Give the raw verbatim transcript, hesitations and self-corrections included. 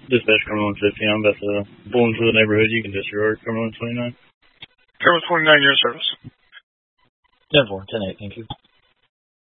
Dispatch Cumberland fifty. I'm about to pull into the neighborhood. You can disregard Cumberland twenty-nine. Cumberland twenty-nine, your service. ten four, ten eight, thank you.